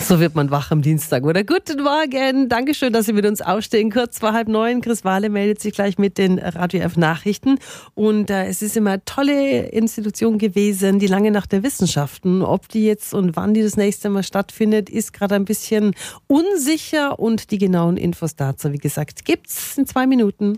So wird man wach am Dienstag, oder? Guten Morgen, Dankeschön, dass Sie mit uns aufstehen. Kurz vor 8:30, Chris Wahle meldet sich gleich mit den Radio F Nachrichten. Und es ist immer eine tolle Institution gewesen, die Lange Nacht der Wissenschaften. Ob die jetzt und wann die das nächste Mal stattfindet, ist gerade ein bisschen unsicher. Und die genauen Infos dazu, wie gesagt, gibt's in 2 Minuten.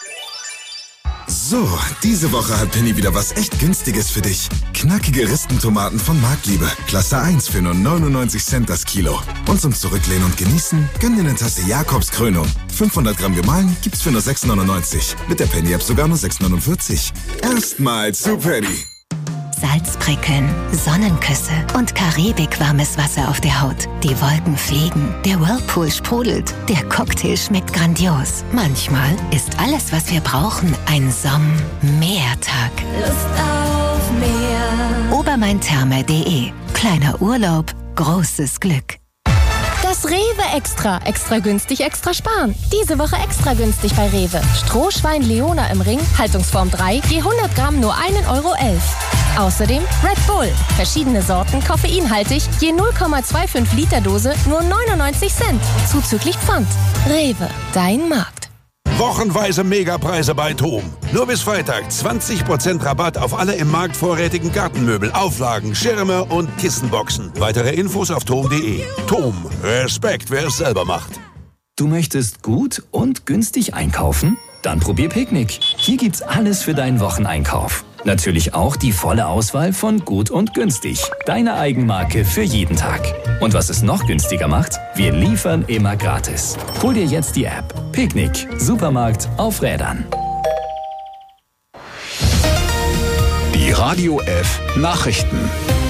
So, diese Woche hat Penny wieder was echt Günstiges für dich. Knackige Ristentomaten von Marktliebe. Klasse 1 für nur 99 Cent das Kilo. Und zum Zurücklehnen und Genießen, gönn dir eine Tasse Jakobs Krönung. 500 Gramm gemahlen gibt's für nur 6,99. Mit der Penny-App sogar nur 6,49. Erstmals zu Penny. Salzprickeln, Sonnenküsse und karibikwarmes Wasser auf der Haut. Die Wolken fliegen, der Whirlpool sprudelt, der Cocktail schmeckt grandios. Manchmal ist alles, was wir brauchen, ein Meertag. Lust auf Meer. Obermaintherme.de. Kleiner Urlaub, großes Glück. Das Rewe Extra. Extra günstig, extra sparen. Diese Woche extra günstig bei Rewe. Strohschwein Leona im Ring, Haltungsform 3, je 100 Gramm nur 1,11 €. Außerdem Red Bull. Verschiedene Sorten, koffeinhaltig, je 0,25 Liter Dose, nur 99 Cent. Zuzüglich Pfand. Rewe, dein Markt. Wochenweise Megapreise bei TOM. Nur bis Freitag 20% Rabatt auf alle im Markt vorrätigen Gartenmöbel, Auflagen, Schirme und Kissenboxen. Weitere Infos auf TOM.de. TOM. Respekt, wer es selber macht. Du möchtest gut und günstig einkaufen? Dann probier Picknick. Hier gibt's alles für deinen Wocheneinkauf. Natürlich auch die volle Auswahl von Gut und Günstig. Deine Eigenmarke für jeden Tag. Und was es noch günstiger macht? Wir liefern immer gratis. Hol dir jetzt die App. Picknick. Supermarkt auf Rädern. Die Radio F Nachrichten.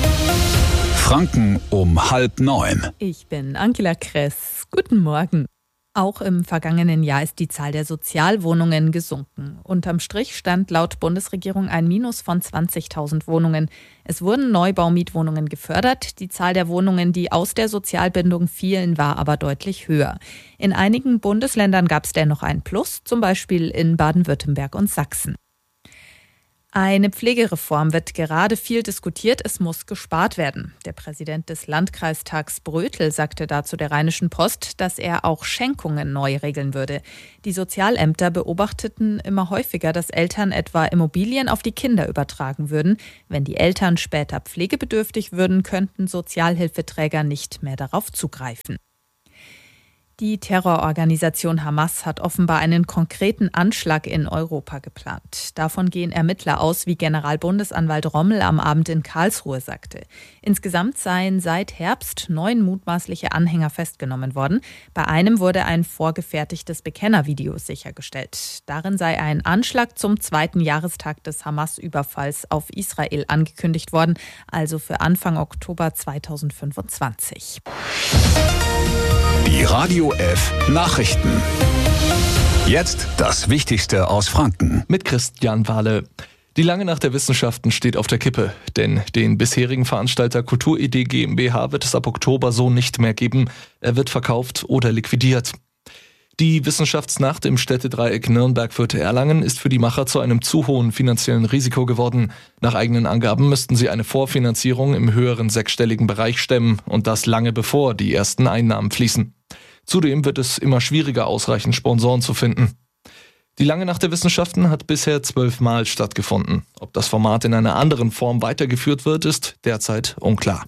Franken um 8:30. Ich bin Angela Kress. Guten Morgen. Auch im vergangenen Jahr ist die Zahl der Sozialwohnungen gesunken. Unterm Strich stand laut Bundesregierung ein Minus von 20.000 Wohnungen. Es wurden Neubaumietwohnungen gefördert. Die Zahl der Wohnungen, die aus der Sozialbindung fielen, war aber deutlich höher. In einigen Bundesländern gab es dennoch ein Plus, zum Beispiel in Baden-Württemberg und Sachsen. Eine Pflegereform wird gerade viel diskutiert, es muss gespart werden. Der Präsident des Landkreistags Brötel sagte dazu der Rheinischen Post, dass er auch Schenkungen neu regeln würde. Die Sozialämter beobachteten immer häufiger, dass Eltern etwa Immobilien auf die Kinder übertragen würden. Wenn die Eltern später pflegebedürftig würden, könnten Sozialhilfeträger nicht mehr darauf zugreifen. Die Terrororganisation Hamas hat offenbar einen konkreten Anschlag in Europa geplant. Davon gehen Ermittler aus, wie Generalbundesanwalt Rommel am Abend in Karlsruhe sagte. Insgesamt seien seit Herbst 9 mutmaßliche Anhänger festgenommen worden. Bei einem wurde ein vorgefertigtes Bekennervideo sichergestellt. Darin sei ein Anschlag zum 2. Jahrestag des Hamas-Überfalls auf Israel angekündigt worden, also für Anfang Oktober 2025. Die Radio F Nachrichten. Jetzt das Wichtigste aus Franken. Mit Christian Wahle. Die Lange Nacht der Wissenschaften steht auf der Kippe, denn den bisherigen Veranstalter Kulturidee GmbH wird es ab Oktober so nicht mehr geben. Er wird verkauft oder liquidiert. Die Wissenschaftsnacht im Städtedreieck Nürnberg-Fürth-Erlangen ist für die Macher zu einem zu hohen finanziellen Risiko geworden. Nach eigenen Angaben müssten sie eine Vorfinanzierung im höheren sechsstelligen Bereich stemmen und das lange bevor die ersten Einnahmen fließen. Zudem wird es immer schwieriger, ausreichend Sponsoren zu finden. Die Lange Nacht der Wissenschaften hat bisher 12 Mal stattgefunden. Ob das Format in einer anderen Form weitergeführt wird, ist derzeit unklar.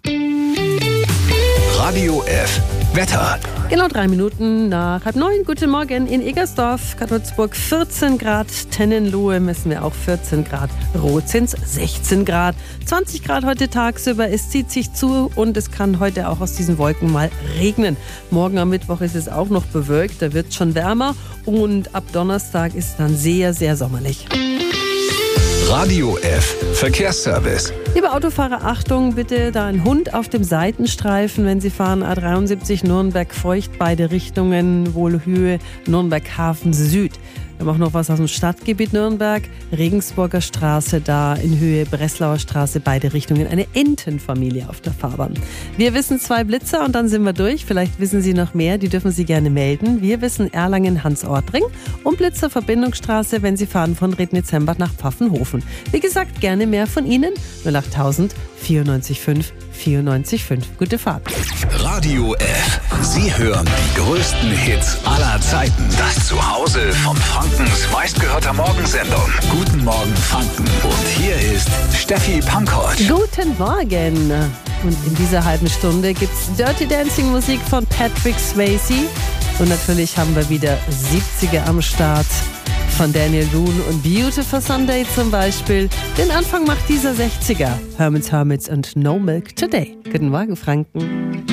Radio F Wetter. Genau 3 Minuten nach 8:30. Guten Morgen in Egersdorf, Katholzburg 14 Grad, Tennenlohe messen wir auch 14 Grad, Rotzins 16 Grad, 20 Grad heute tagsüber, es zieht sich zu und es kann heute auch aus diesen Wolken mal regnen. Morgen am Mittwoch ist es auch noch bewölkt, da wird es schon wärmer und ab Donnerstag ist es dann sehr, sehr sommerlich. Radio F Verkehrsservice. Liebe Autofahrer, Achtung, bitte da ein Hund auf dem Seitenstreifen, wenn Sie fahren A73 Nürnberg-Feucht, beide Richtungen, wohl Höhe Nürnberg-Hafen Süd. Wir haben auch noch was aus dem Stadtgebiet Nürnberg, Regensburger Straße, da in Höhe Breslauer Straße, beide Richtungen, eine Entenfamilie auf der Fahrbahn. Wir wissen 2 Blitzer und dann sind wir durch. Vielleicht wissen Sie noch mehr, die dürfen Sie gerne melden. Wir wissen Erlangen-Hans-Ortring und Blitzer Verbindungsstraße, wenn Sie fahren von Rednitz-Hembach nach Pfaffenhofen. Wie gesagt, gerne mehr von Ihnen. 08000 94 5 94 5. Gute Fahrt. Radio F. Sie hören die größten Hits aller Zeiten. Das Zuhause von Frankens meistgehörter Morgensendung. Guten Morgen Franken. Und hier ist Steffi Pankow. Guten Morgen. Und in dieser halben Stunde gibt's Dirty Dancing Musik von Patrick Swayze. Und natürlich haben wir wieder 70er am Start von Daniel Boone und Beautiful Sunday zum Beispiel. Den Anfang macht dieser 60er. Hermits und No Milk Today. Guten Morgen Franken.